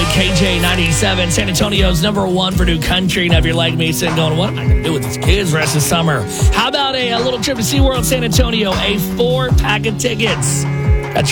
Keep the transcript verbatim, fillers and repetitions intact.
with K J ninety-seven, San Antonio's number one for new country. Now, if you're like me, sitting going, what am I going to do with these kids rest of the summer? How about a, a little trip to SeaWorld San Antonio, a four-pack of tickets?